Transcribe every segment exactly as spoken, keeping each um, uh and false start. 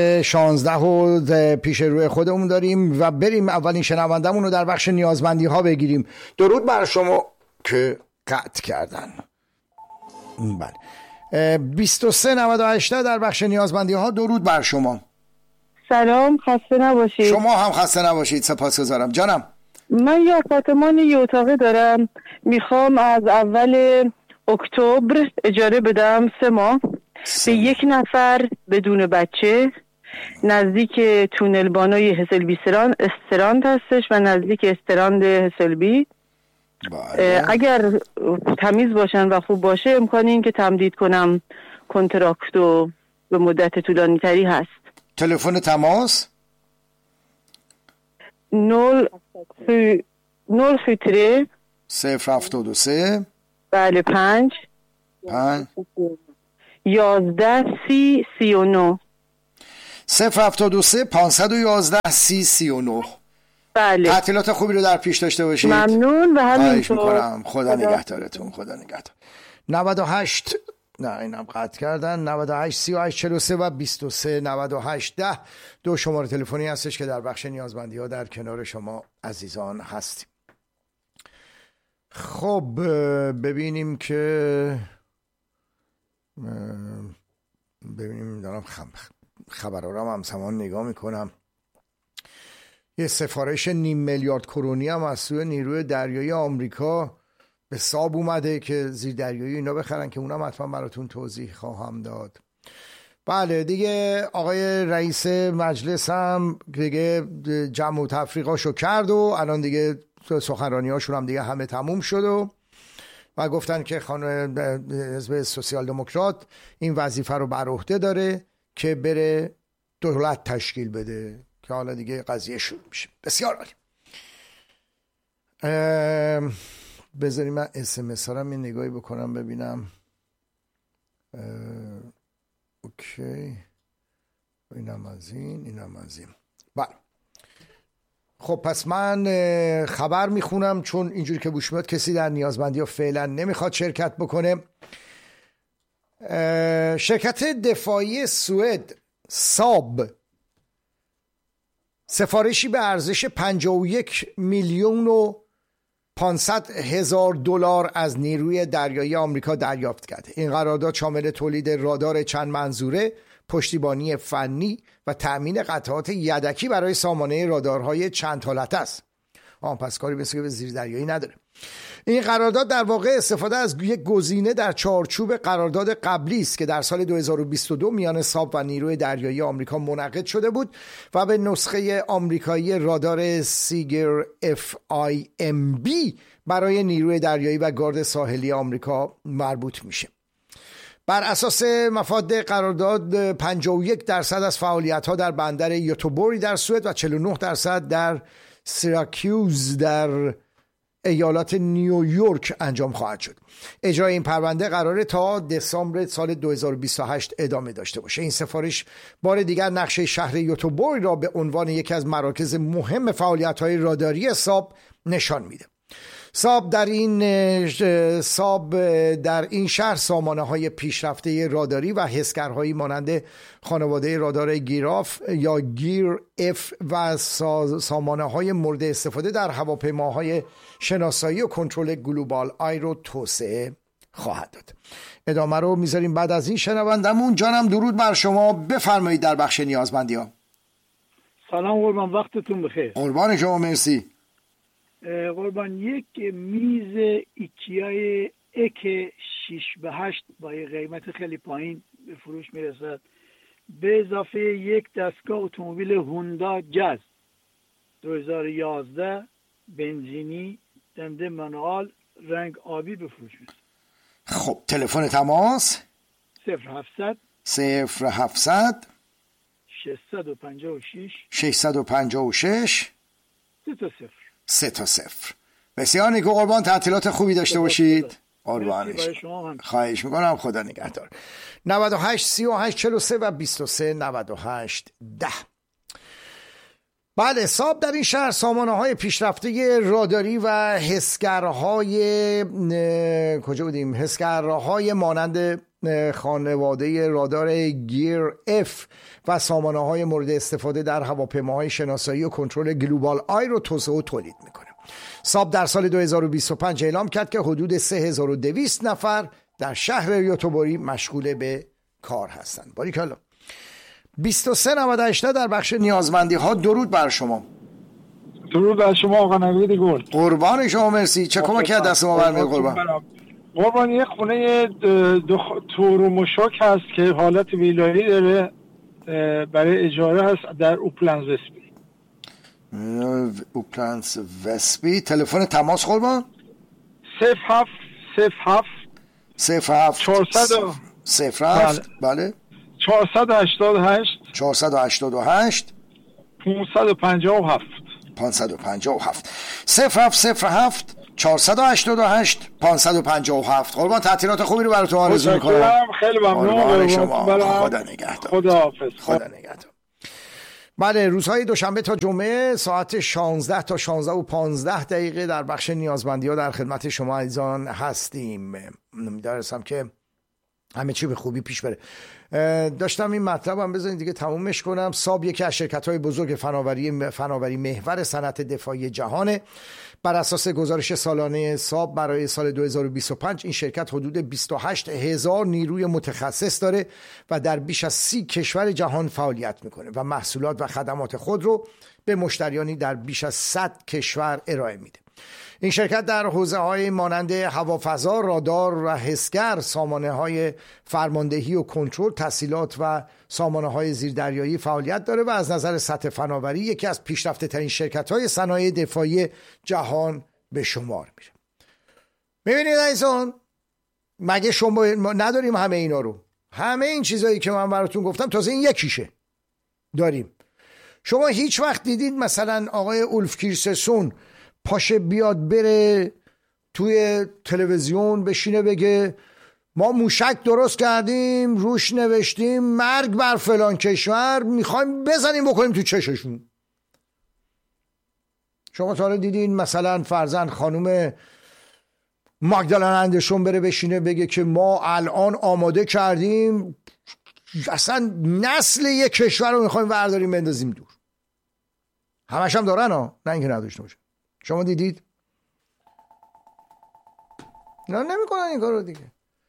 شانزده و پیش روی خودمون داریم و بریم اولین شنوندمون رو در بخش نیازمندی ها بگیریم. درود بر شما که قطع کردن. بله بیست و سه نود و هشت در بخش نیازمندی ها. درود بر شما. سلام، خسته نباشید. شما هم خسته نباشید. سپاسگزارم جانم. من یه آپارتمان یه اتاقه دارم، میخوام از اول اکتبر اجاره بدم سه ماه به یک نفر بدون بچه، نزدیک تونل بانای هسلبی سران استراند هستش و نزدیک استراند هسلبی. اگر تمیز باشن و خوب باشه امکان این که تمدید کنم کنترکت و به مدت طولانی تری هست. تلفن تماس نول نول تره صفر هفتاد و سه بله پنج پنج یازده سی سی و نو صفر هفتاد و سه پانصد و یازده سی سی و نو. بله. تعطیلات خوبی رو در پیش داشته باشید. ممنون و همینطور. خدا نگهدارتون. خدا نگهدار. نود و هشت نه اینم قطع کردن. نود و هشت سی و هشت چهل و سه و بیست و سه نود و هشت ده دو شماره تلفنی هستش که در بخش نیازمندی ها در کنار شما عزیزان هستیم. خب ببینیم که ببینیم دارم خبرها رو هم همزمان نگاه میکنم. یه سفارش نیم میلیارد کرونی هم از سوی نیروی دریایی آمریکا به ساب اومده که زیر دریایی اینا بخرن که اونم حتما براتون توضیح خواهم داد. بله دیگه آقای رئیس مجلس هم دیگه جمع و تفریقاشو کرد و الان دیگه سخنرانی هاشون هم دیگه همه تموم شد و و گفتن که خانم حزب سوسیال دموکرات این وظیفه رو بر عهده داره که بره دولت تشکیل بده که حالا دیگه قضیه شروع میشه. بسیار عالی. بذاریم من اس ام اس هارم یه نگاهی بکنم ببینم. اوکی اینم از این اینم از این. بله خب پس من خبر میخونم چون اینجوری که گوش میاد کسی در نیازمندی ها فعلا نمیخواد شرکت بکنه. شرکت دفاعی سوئد ساب سفارشی به ارزش پنجاه و یک میلیون و پانصد هزار دلار از نیروی دریایی آمریکا دریافت کرد. این قرارداد شامل تولید رادار چند منظوره، پشتیبانی فنی و تأمین قطعات یدکی برای سامانه رادارهای چند حالت است. آن پس کاری مثل که به زیر دریایی نداره. این قرارداد در واقع استفاده از یک گزینه در چارچوب قرارداد قبلی است که در سال دو هزار و بیست و دو میان ساب و نیروی دریایی آمریکا منعقد شده بود و به نسخه آمریکایی رادار سیگر اف آی ام بی برای نیروی دریایی و گارد ساحلی آمریکا مربوط میشه. بر اساس مفاد قرارداد پنجاه و یک درصد از فعالیت‌ها در بندر یوتوبوری در سوئد و چهل و نه درصد در سیراکیوز در ایالات نیویورک انجام خواهد شد. اجرای این پرونده قراره تا دسامبر سال دو هزار و بیست و هشت ادامه داشته باشه. این سفارش بار دیگر نقشه شهر یوتوبوری را به عنوان یکی از مراکز مهم فعالیت‌های راداری ساب نشان میده. ساب در این ساب در این شهر سامانه‌های پیشرفته راداری و حسگرهایی مانند خانواده رادار گیراف یا گیر اف و سامانه‌های مورد استفاده در هواپیماهای شناسایی و کنترل گلوبال آی رو توسعه خواهد داد. ادامه رو میذاریم بعد از این. شنوندمون جانم درود بر شما، بفرمایید در بخش نیازمندی ها. سلام قربان، وقتتون بخیر. قربان شما، مرسی. قربان، یک میز ایکیای اک شش به هشت با یه قیمت خیلی پایین به فروش میرسد، به اضافه یک دستگاه اتومبیل هوندا جاز دو هزار و یازده بنزینی دنده مانوال رنگ آبی به فروش میرسد. خب تلفن تماس صفر هفتصد صفر هفتصد ششصد و پنجاه و شش ششصد و پنجاه و شش سه تا صفر سه تا صفر. بسیار نیکو قربان، تعطیلات خوبی داشته باشید. قربانش. خواهش میکنم. خدا نگهدار. نود و هشت سی و هشت چهل و سه و بیست و سه نود و هشت ده. بله ساب در این شهر سامانه های پیشرفته راداری و حسگرهای کجا بودیم حسگرهای مانند خانواده رادار گیر اف و سامانه های مورد استفاده در هواپیماهای شناسایی و کنترل گلوبال آی رو توسعه و تولید میکنه. ساب در سال دو هزار و بیست و پنج اعلام کرد که حدود سه هزار و دویست نفر در شهر یوتوبوری مشغول به کار هستند. باریکلا. بیست و سه نود و هشت در بخش نیازمندی ها. درود بر شما. درود بر شما آقا نوید گل. قربان شما، مرسی. چه کمکی از دست ما برمیاد قربان؟ قربان یه خونه تور و مشاک هست که حالت ویلایی داره، برای اجاره هست در اوپلنز وسپی. اوپلنز وسپی. تلفن تماس قربان؟ صفر هفت صفر هفت صفر هفت چهارصد صفر هفت بله چهارصد و هشتاد و هشت چهارصد و هشتاد و هشت پانصد و پنجاه و هفت پانصد و پنجاه و هفت صفر هفت صفر هفت چهارصد و هشتاد و هشت پانصد و پنجاه و هفت. قربان تعطیلات خوبی رو براتون آرزو میکنم. خیلی ممنون شما. خدا نگهدار. خدا حافظ. خدا نگهدار. بله، روزهای دوشنبه تا جمعه ساعت شانزده تا شانزده و پانزده دقیقه در بخش نیازمندی ها در خدمت شما عزیزان هستیم. نمیدارستم که همه چی به خوبی پیش بره. داشتم این مطلبم بذارید دیگه تمومش کنم. ساب یکی از شرکت‌های بزرگ فناوری فناوری محور صنعت دفاعی جهانه. بر اساس گزارش سالانه ساب برای سال دو هزار و بیست و پنج این شرکت حدود بیست و هشت هزار نیروی متخصص داره و در بیش از سی کشور جهان فعالیت میکنه و محصولات و خدمات خود رو به مشتریانی در بیش از صد کشور ارائه میده. این شرکت در حوزه‌های مانند هوافضا، رادار و حسگر، سامانه‌های فرماندهی و کنترل، تسهیلات و سامانه‌های زیردریایی فعالیت داره و از نظر سطح فناوری یکی از پیشرفته‌ترین شرکت‌های صنایع دفاعی جهان به شمار میره. می‌بینید عزیزان، مگه شما نداریم همه اینا رو؟ همه این چیزایی که من براتون گفتم تازه این یکیشه داریم. شما هیچ وقت دیدید مثلا آقای اولف کریسترسون پاشه بیاد بره توی تلویزیون بشینه بگه ما موشک درست کردیم روش نوشتیم مرگ بر فلان کشور، میخوایم بزنیم بکنیم تو چششون؟ شما تا حالا دیدین مثلا فرزند خانوم ماگدالنا اندرسون بره بشینه بگه که ما الان آماده کردیم اصلا نسل یک کشور رو میخوایم برداریم بندازیم دور؟ همش هم دارن ها، نه اینکه نداشته باشه. شما دیدید؟ نه نمی کنن این کار رو دیگه.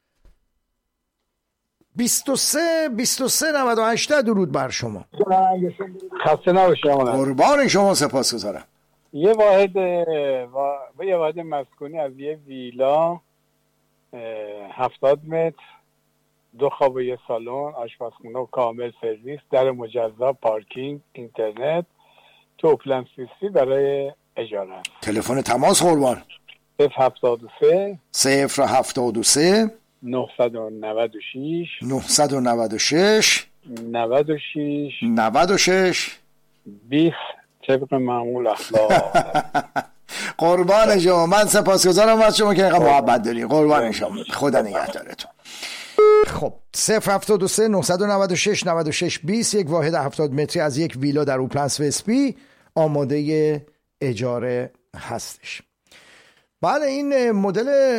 بیست و سه بیست و سه نود و هشت. درود بر شما. خسته نباشید. قربان شما، سپاسگزارم. یه واحد و یه واحد مسکونی از یه ویلا هفتاد متر، دو خواب و یه سالن، آشپزخونه و کامل سرویس، در مجزا، پارکینگ، اینترنت تو اوپلند سیسی برای اجاره است. تلفن تماس قربان؟ صفر هفتاد و سه صفر هفتاد و سه نهصد و نود و شش نهصد و نود و شش نود و شش نود و شش بیست طبق معمول اخلاق. قربان شما، من سپاسگزارم از شما که اینقدر محبت داری. قربان شما، خدا نگهدارتون. خب صفر هفتاد و سه نهصد و نود و شش نود و شش بیست یک واحد هفتاد متری از یک ویلا در اوپلنز وسپی آماده اجاره هستش. بله، این مدل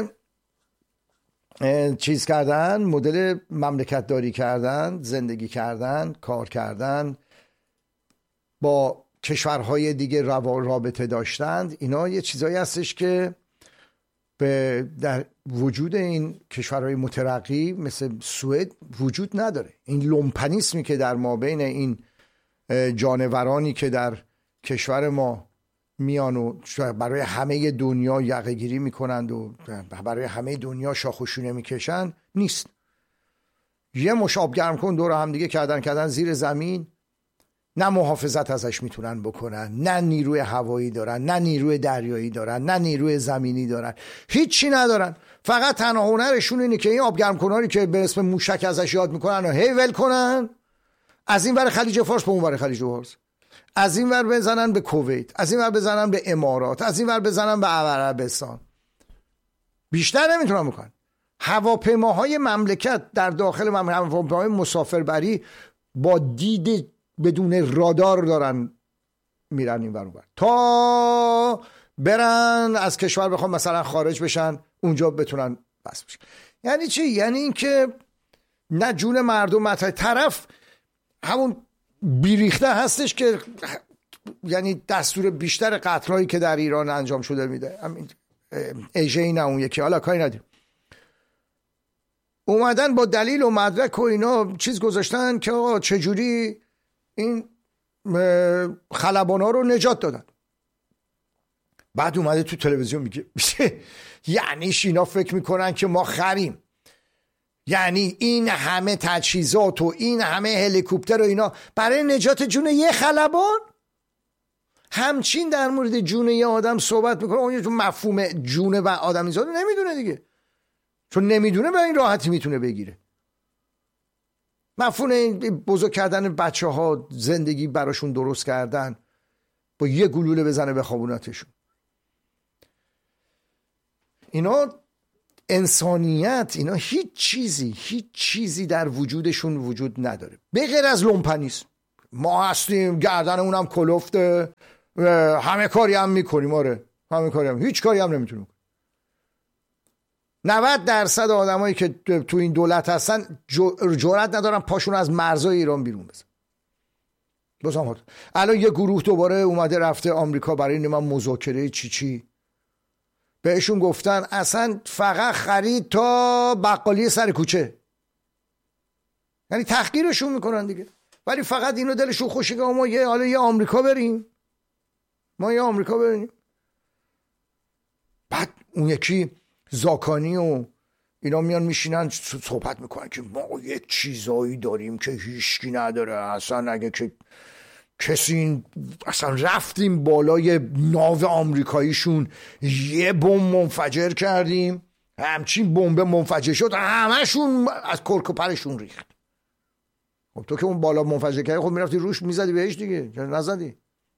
چیز کردن، مدل مملکت داری کردن، زندگی کردن، کار کردن، با کشورهای دیگه رابطه داشتند، اینا یه چیزایی هستش که به در وجود این کشورهای مترقی مثل سوئد وجود نداره. این لومپنیسمی که در ما بین این جانورانی که در کشور ما میان و برای همه دنیا یقه گیری میکنند و برای همه دنیا شاخ و شونه میکشن نیست. یه مش آب گرم کن دور هم دیگه کردن کردن زیر زمین، نه محافظت ازش میتونن بکنن، نه نیروی هوایی دارن، نه نیروی دریایی دارن، نه نیروی زمینی دارن، هیچی ندارن. فقط تنها هنرشون اینه که این آب گرم کناری که به اسم موشک ازش یاد میکنن و هی ول کنن، از این ور خلیج فارس به اون ور خلیج فارس، از این ور بزنن به کویت، از این ور بزنن به امارات، از این ور بزنن به عربستان. بیشتر نمیتونن بکنن. هواپیماهای مملکت در داخل هواپیماهای مسافربری با دید بدون رادار دارن میرن این ور اون ور تا برن از کشور بخوام مثلا خارج بشن، اونجا بتونن بس بشن. یعنی چی؟ یعنی این که نه جون مردم مطرح. طرف همون بیریخته هستش که یعنی دستور بیشتر قتلایی که در ایران انجام شده میده. همین ایجی نه اون یکی، حالا کاری نداریم. اومدن با دلیل و مدرک و اینا چیز گذاشتن که آقا چجوری این خلبانا رو نجات دادن. بعد اومده تو تلویزیون میگه یعنی اینا فکر میکنن که ما خریم، یعنی این همه تجهیزات و این همه هلیکوپتر و اینا برای نجات جون یه خلبان؟ همچین در مورد جون یه آدم صحبت میکنه. اون تو مفهوم جون و آدمیزاد نمیدونه دیگه، چون نمیدونه به این راحتی میتونه بگیره. مفهوم بزرگ کردن بچه ها، زندگی براشون درست کردن، با یه گلوله بزنه به خوابوناتشون، اینا انسانیت، اینا هیچ چیزی هیچ چیزی در وجودشون وجود نداره به غیر از لومپنیسم. ما هستیم، گردنمون هم کلفته، همه کاری هم میکنیم، آره همه کاری هم، هیچ کاری هم نمیتونیم. نود درصد آدمایی که تو این دولت هستن جرئت ندارن پاشون از مرزهای ایران بیرون بزن. بازم الان یه گروه دوباره اومده رفته آمریکا برای این من مذاکره چی چی، بهشون گفتن اصلا فقط خرید تا بقالی سر کوچه، یعنی تحقیرشون میکنن دیگه. ولی فقط اینو دلشون خوشه که ما یه حالا یه آمریکا بریم، ما یه آمریکا بریم. بعد اون یکی زاکانی و اینا میان میشینن صحبت میکنن که ما یک چیزایی داریم که هیچکی نداره، اصلا اگه که کسی اصلا رفتیم بالای ناو آمریکاییشون یه بمب منفجر کردیم، همچین بمب منفجر شد همشون از کرک و پرشون ریخت. خب تو که اون بالا منفجر کردی، خب میرفتی روش میزدی بهش دیگه، چرا نزدی؟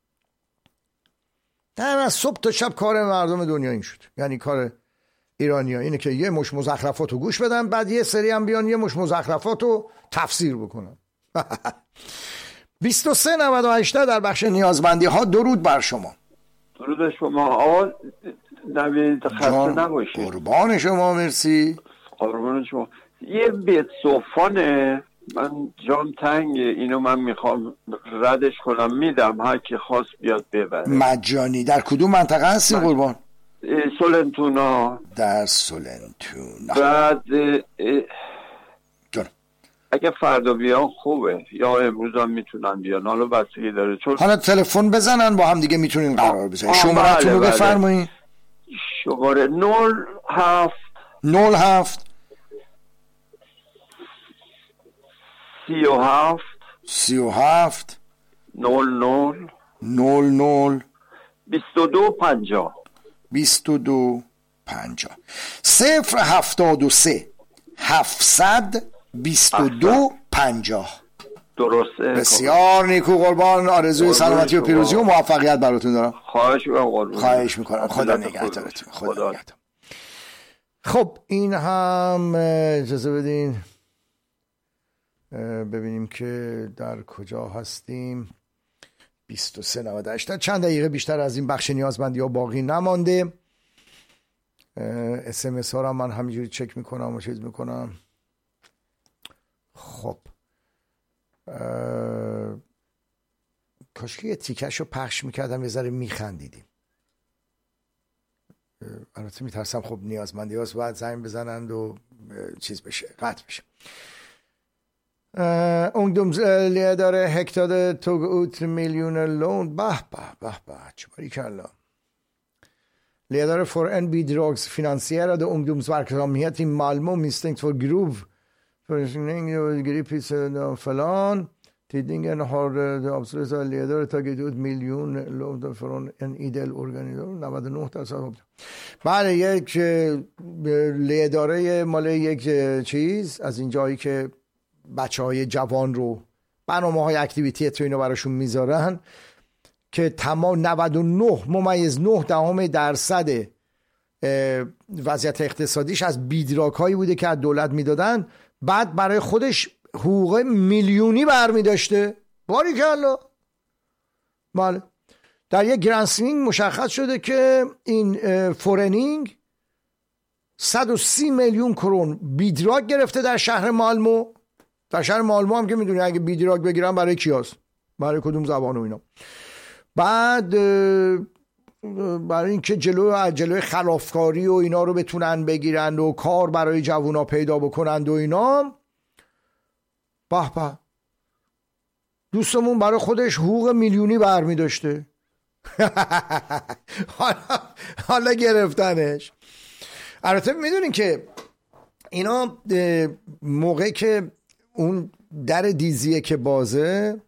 نه، از صبح تا شب کار مردم دنیا این شد، یعنی کار ایرانی‌ها اینه که یه مش مزخرفات رو گوش بدن، بعد یه سری هم بیان یه مش مزخرفات رو تفسیر بکنن. بیست و سه نود و هشت در بخش نیازمندی ها. درود بر شما. درود بر شما آقا نوید، خسته نباشید. قربان شما، مرسی. قربان شما. یه بیت صوفانه، من جام تنگ، اینو من میخوام ردش کنم، میدم هر کی خواست بیاد ببره مجانی. در کدوم منطقه هستی قربان؟ سولنتونا. در سولنتونا. بعد جان اگه فردا بیان خوبه، یا امروز هم میتونن بیان، حالا بستگی داره. چون حالا تلفن بزنن با هم دیگه میتونین قرار بزنین. شماره‌تون رو بفرمایید. شماره نول هفت نول هفت سی و هفت سی و هفت نول نول نول نول بیست و دو پنجاه بیست و دو پنجاه صفر هفتاد و سه هفتصد بیست و دو پنجاه. درسته. بسیار نیکو قربان. آرزوی سلامتی و پیروزی و موفقیت براتون دارم. خواهش میکنم قربان. خواهش میکنم. خدا نگهدارتون. خدا نگهدار. خب این هم اجازه بدین ببینیم که در کجا هستیم. بیست و سه نود و هشت. چند دقیقه بیشتر از این بخش نیازمندی ها باقی نمانده. اس ام اس ها را من همینجوری چک میکنم و چیز میکنم. خب کاش که یه تیکش رو پخش میکردم یه ذره میخندیدیم. البته میترسم خب نیازمندی هاست باید زنگ بزنند و چیز بشه، قطع بشه. Ungdomsledare häktade tog ut miljoner lån. Bah, bah, bah, bah. Barikalla. Ledare för en bidragsfinansierade ungdomsverksamhet i Malmö misstänkt för grov förskning och gripits av falan. Tidningen har avslöjat att ledare tagit ut miljoner lån från en ideell organisation. نود و نه درصد. بله، یک ledare مال یک چیز از این جایی که بچه های جوان رو برنامه های اکتیویتی تو اینو براشون میذارن که تمام نود و نه ممیز نه دهم درصد وضعیت اقتصادیش از بیدراک هایی بوده که از دولت میدادن، بعد برای خودش حقوق میلیونی برمی داشته. باریکلا. بله، در یک گرانسینگ مشخص شده که این فورنینگ صد و سی میلیون کرون بیدراک گرفته در شهر مالمو در شهر مالمو هم که میدونی اگه بیدراگ بگیرن برای کیاست، برای کدوم زبان و اینا. بعد برای اینکه جلو جلوی خلافکاری و اینا رو بتونن بگیرن و کار برای جوونا پیدا بکنند و اینا، به به دوستمون برای خودش حقوق میلیونی برمی داشته. حالا حالا گرفتنش. البته میدونین که اینا موقعی که اون در دیزیه که بازه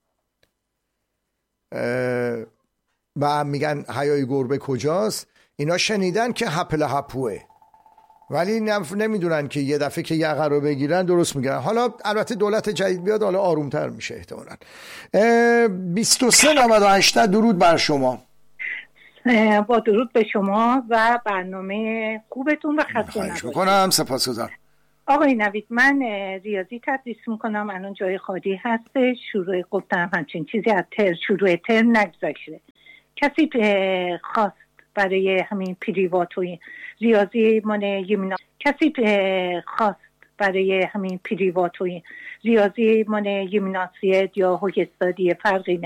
و میگن حیای گربه کجاست، اینا شنیدن که هپل هپوه، ولی نمیدونن که یه دفعه که یقه رو بگیرن درست میگیرن. حالا البته دولت جدید بیاد حالا آرومتر میشه احتمالاً. بیست و سه نود و هشت درود بر شما. با درود به شما و برنامه خوبتون و خسته نباشید. میکنم سپاسگزارم. آقای نوید، من ریاضی تدریس میکنم، الان جای خالی هسته، شروع گفتم همچین چیزی از تر شروع ترم نگذاشته. کسی خواست برای همین پریوات و ریاضی من یمنا کسی خواست برای همین پریوات و ریاضی من یمناسیت یا هوگستادی فرقی نه.